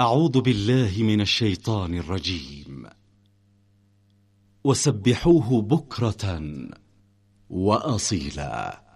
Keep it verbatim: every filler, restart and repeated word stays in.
أعوذ بالله من الشيطان الرجيم. وسبحوه بكرة وأصيلا.